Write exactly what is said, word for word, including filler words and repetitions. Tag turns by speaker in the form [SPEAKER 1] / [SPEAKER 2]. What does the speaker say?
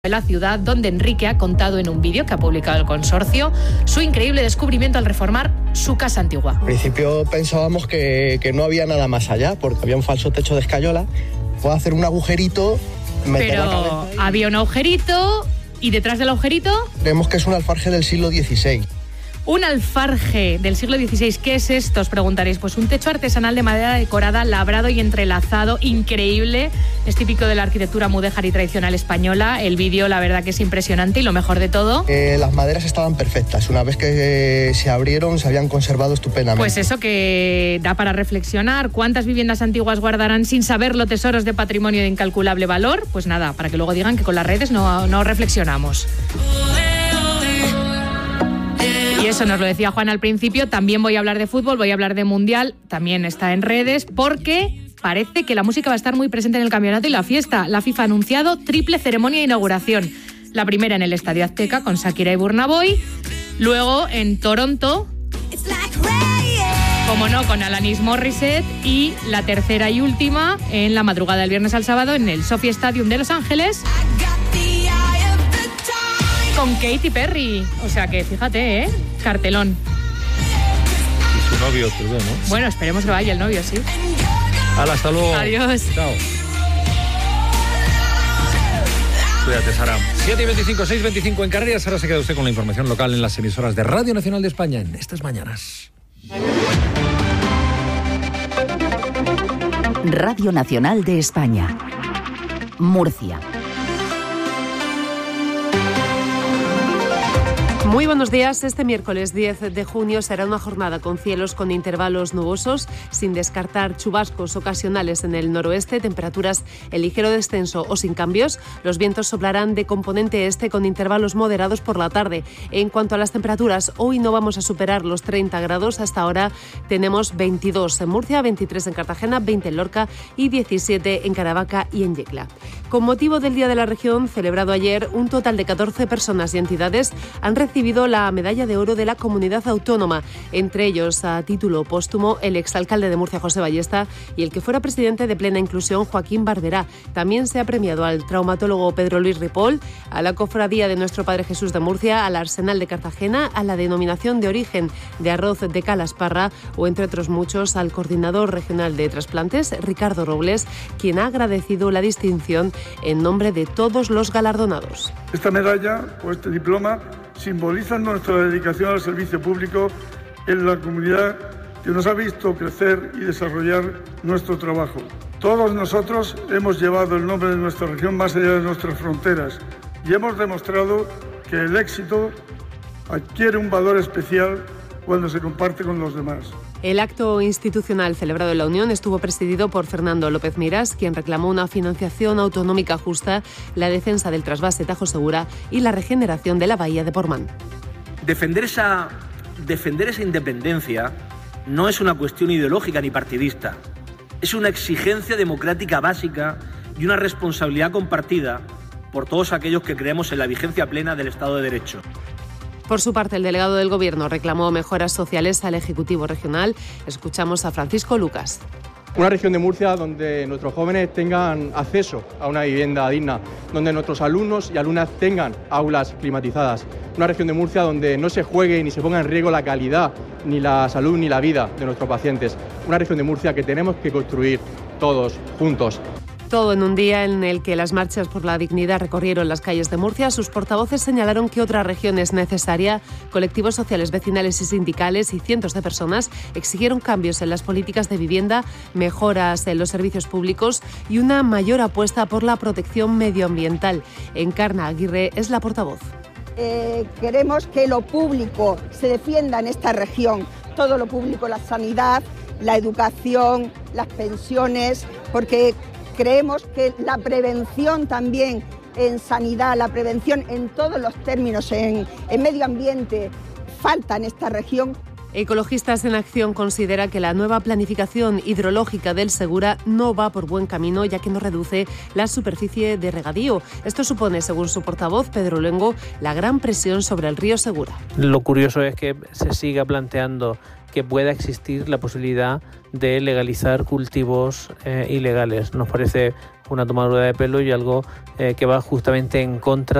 [SPEAKER 1] de la ciudad, donde Enrique ha contado en un vídeo que ha publicado el consorcio su increíble descubrimiento al reformar su casa antigua.
[SPEAKER 2] Al principio pensábamos que, que no había nada más allá, porque había un falso techo de escayola. Puedo hacer un agujerito, meter la cabeza
[SPEAKER 1] Pero había un agujerito y detrás del agujerito...
[SPEAKER 2] Creemos que es un alfarje del siglo dieciséis.
[SPEAKER 1] Un alfarje del siglo dieciséis, ¿qué es esto? Os preguntaréis. Pues un techo artesanal de madera decorada, labrado y entrelazado, increíble. Es típico de la arquitectura mudéjar y tradicional española. El vídeo, la verdad que es impresionante y lo mejor de todo...
[SPEAKER 2] Eh, las maderas estaban perfectas. Una vez que eh, se abrieron, se habían conservado estupendamente.
[SPEAKER 1] Pues eso que da para reflexionar. ¿Cuántas viviendas antiguas guardarán sin saberlo tesoros de patrimonio de incalculable valor? Pues nada, para que luego digan que con las redes no, no reflexionamos. Y eso nos lo decía Juan al principio. También voy a hablar de fútbol, voy a hablar de Mundial. También está en redes porque parece que la música va a estar muy presente en el campeonato y la fiesta. La FIFA ha anunciado triple ceremonia de inauguración. La primera en el Estadio Azteca con Shakira y Burna Boy. Luego en Toronto, como no, con Alanis Morissette. Y la tercera y última en la madrugada del viernes al sábado en el SoFi Stadium de Los Ángeles, con Katy Perry. O sea que fíjate, ¿eh? Cartelón.
[SPEAKER 3] Y su novio, creo, ¿no?
[SPEAKER 1] Bueno, esperemos que vaya el novio, sí.
[SPEAKER 3] Hala, hasta luego.
[SPEAKER 1] Adiós.
[SPEAKER 3] Chao. Cuídate, Sara. siete y veinticinco, seis y veinticinco en Canarias. Ahora se queda usted con la información local en las emisoras de Radio Nacional de España en estas mañanas.
[SPEAKER 4] Radio Nacional de España. Murcia.
[SPEAKER 5] Muy buenos días. Este miércoles diez de junio será una jornada con cielos con intervalos nubosos, sin descartar chubascos ocasionales en el noroeste, temperaturas en ligero descenso o sin cambios. Los vientos soplarán de componente este con intervalos moderados por la tarde. En cuanto a las temperaturas, hoy no vamos a superar los treinta grados. Hasta ahora tenemos veintidós en Murcia, veintitrés en Cartagena, veinte en Lorca y diecisiete en Caravaca y en Yecla. Con motivo del Día de la Región, celebrado ayer, un total de catorce personas y entidades han recibido la medalla de oro de la comunidad autónoma, entre ellos a título póstumo el exalcalde de Murcia José Ballesta y el que fuera presidente de Plena Inclusión Joaquín Barberá. También se ha premiado al traumatólogo Pedro Luis Ripoll, a la cofradía de Nuestro Padre Jesús de Murcia, al Arsenal de Cartagena, a la denominación de origen de arroz de Calasparra o entre otros muchos al coordinador regional de trasplantes Ricardo Robles, quien ha agradecido la distinción en nombre de todos los galardonados.
[SPEAKER 6] Esta medalla o este diploma simbolizan nuestra dedicación al servicio público en la comunidad que nos ha visto crecer y desarrollar nuestro trabajo. Todos nosotros hemos llevado el nombre de nuestra región más allá de nuestras fronteras y hemos demostrado que el éxito adquiere un valor especial cuando se comparte con los demás.
[SPEAKER 5] El acto institucional celebrado en la Unión estuvo presidido por Fernando López Miras, quien reclamó una financiación autonómica justa, la defensa del trasvase Tajo Segura y la regeneración de la bahía de Portmán.
[SPEAKER 7] Defender esa, defender esa independencia no es una cuestión ideológica ni partidista. Es una exigencia democrática básica y una responsabilidad compartida por todos aquellos que creemos en la vigencia plena del Estado de Derecho.
[SPEAKER 5] Por su parte, el delegado del Gobierno reclamó mejoras sociales al Ejecutivo Regional. Escuchamos a Francisco Lucas.
[SPEAKER 8] Una región de Murcia donde nuestros jóvenes tengan acceso a una vivienda digna, donde nuestros alumnos y alumnas tengan aulas climatizadas. Una región de Murcia donde no se juegue ni se ponga en riesgo la calidad, ni la salud, ni la vida de nuestros pacientes. Una región de Murcia que tenemos que construir todos juntos.
[SPEAKER 5] Todo en un día en el que las marchas por la dignidad recorrieron las calles de Murcia. Sus portavoces señalaron que otra región es necesaria. Colectivos sociales, vecinales y sindicales y cientos de personas exigieron cambios en las políticas de vivienda, mejoras en los servicios públicos y una mayor apuesta por la protección medioambiental. Encarna Aguirre es la portavoz.
[SPEAKER 9] Eh, queremos que lo público se defienda en esta región. Todo lo público, la sanidad, la educación, las pensiones, porque creemos que la prevención también en sanidad, la prevención en todos los términos, en, en medio ambiente, falta en esta región.
[SPEAKER 5] Ecologistas en Acción considera que la nueva planificación hidrológica del Segura no va por buen camino, ya que no reduce la superficie de regadío. Esto supone, según su portavoz, Pedro Luengo, la gran presión sobre el río Segura.
[SPEAKER 10] Lo curioso es que se siga planteando que pueda existir la posibilidad de legalizar cultivos eh, ilegales. Nos parece una tomadura de pelo y algo eh, que va justamente en contra